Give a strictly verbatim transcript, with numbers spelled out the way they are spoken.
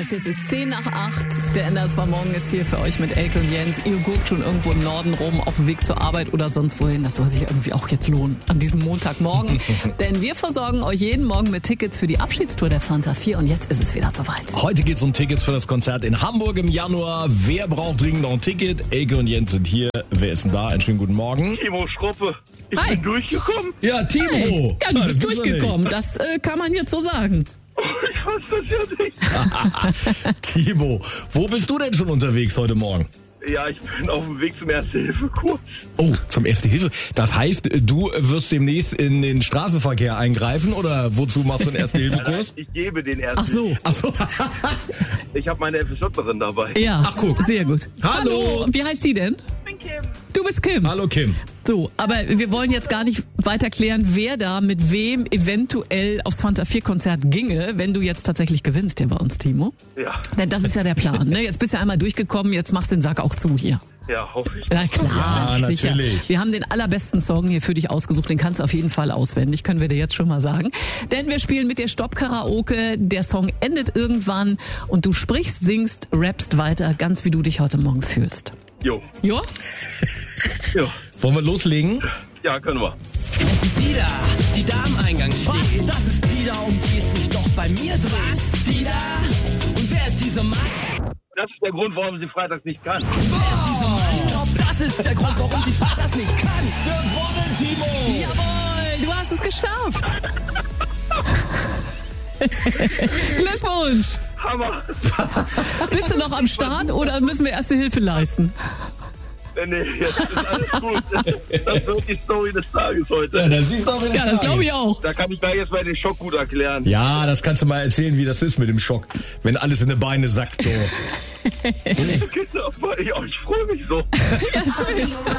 weiß, jetzt ist zehn nach acht. Der N D R zwei Morgen ist hier für euch mit Elke und Jens. Ihr guckt schon irgendwo im Norden rum, auf dem Weg zur Arbeit oder sonst wohin. Das soll sich irgendwie auch jetzt lohnen an diesem Montagmorgen. Denn wir versorgen euch jeden Morgen mit Tickets für die Abschiedstour der Fanta vier. Und jetzt ist es wieder soweit. Heute geht es um Tickets für das Konzert in Hamburg im Januar. Wer braucht dringend noch ein Ticket? Elke und Jens sind hier. Wer ist denn da? Einen schönen guten Morgen. Timo Schroppe. Ich Hi. bin durchgekommen. Ja, Timo. Hey. Ja, du Ja, bist das gibt's doch durchgekommen. Das äh, kann man jetzt so sagen. Ich weiß das ja nicht. Timo, wo bist du denn schon unterwegs heute Morgen? Ja, ich bin auf dem Weg zum Erste-Hilfe-Kurs. Oh, zum Erste Hilfe. Das heißt, du wirst demnächst in den Straßenverkehr eingreifen oder wozu machst du einen Erste-Hilfe-Kurs? Ich gebe den Ersten. Ach so. Ach so. Ich habe meine FSJlerin dabei. Ja. Ach, guck. Sehr gut. Hallo. Und wie heißt sie denn? Ich bin Kim. Du bist Kim. Hallo Kim. So, aber wir wollen jetzt gar nicht weiter klären, wer da mit wem eventuell aufs Fanta vier Konzert ginge, wenn du jetzt tatsächlich gewinnst hier bei uns, Timo. Ja, Denn das ist ja der Plan. Ne? Jetzt bist du einmal durchgekommen, jetzt machst du den Sack auch zu hier. ja, hoffe ich. Na klar, Ja, sicher. natürlich. Wir haben den allerbesten Song hier für dich ausgesucht, den kannst du auf jeden Fall auswendig, können wir dir jetzt schon mal sagen. Denn wir spielen mit dir Stopp-Karaoke, der Song endet irgendwann und du sprichst, singst, rappst weiter, ganz wie du dich heute Morgen fühlst. Jo, Jo? jo. Wollen wir loslegen? Ja, können wir. Es ist die da, die da am Eingang steht. Was? Das ist die da, um die es sich doch bei mir dreht. Was? Die da? Und wer ist dieser Mann? Das ist der Grund, warum sie freitags nicht kann. Wer ist dieser Mann? Ich glaub, das ist der Grund, warum sie freitags nicht kann. Gewonnen, Timo! Jawohl, du hast es geschafft. Glückwunsch. Hammer. Bist du noch am Start oder müssen wir erste Hilfe leisten? Nee, nee, jetzt ist alles gut. Das wird die Story des Tages Ja, heute. das siehst du auch in Ja, das glaube ich auch. Da kann ich gleich jetzt mal den Schock gut erklären. Ja, das kannst du mal erzählen, wie das ist mit dem Schock, wenn alles in die Beine sackt. So. Genau, ich, ich freue mich so. Ja, schön.